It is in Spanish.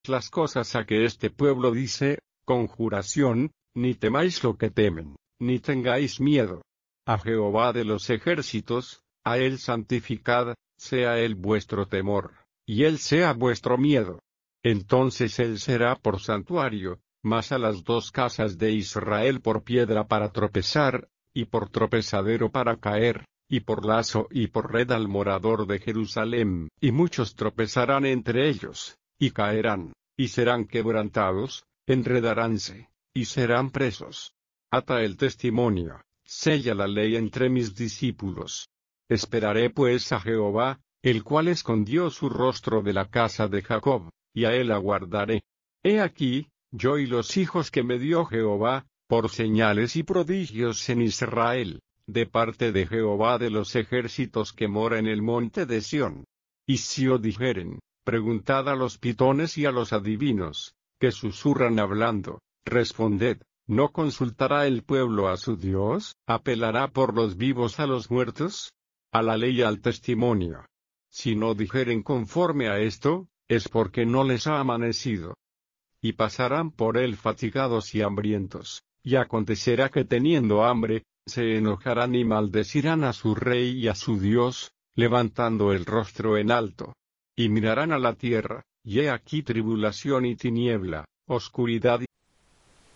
las cosas a que este pueblo dice, conjuración, ni temáis lo que temen, ni tengáis miedo. A Jehová de los ejércitos, a él santificad, sea él vuestro temor, y él sea vuestro miedo. Entonces él será por santuario, mas a las dos casas de Israel por piedra para tropezar, y por tropezadero para caer, y por lazo y por red al morador de Jerusalén, y muchos tropezarán entre ellos, y caerán, y serán quebrantados, enredaránse, y serán presos. Ata el testimonio, sella la ley entre mis discípulos. Esperaré pues a Jehová, el cual escondió su rostro de la casa de Jacob, y a él aguardaré. He aquí, yo y los hijos que me dio Jehová, por señales y prodigios en Israel, de parte de Jehová de los ejércitos que mora en el monte de Sión. Y si os dijeren, preguntad a los pitones y a los adivinos, que susurran hablando, responded, ¿no consultará el pueblo a su Dios? ¿Apelará por los vivos a los muertos? A la ley y al testimonio. Si no dijeren conforme a esto, es porque no les ha amanecido. Y pasarán por él fatigados y hambrientos, y acontecerá que teniendo hambre, se enojarán y maldecirán a su rey y a su Dios, levantando el rostro en alto. Y mirarán a la tierra, y he aquí tribulación y tiniebla, oscuridad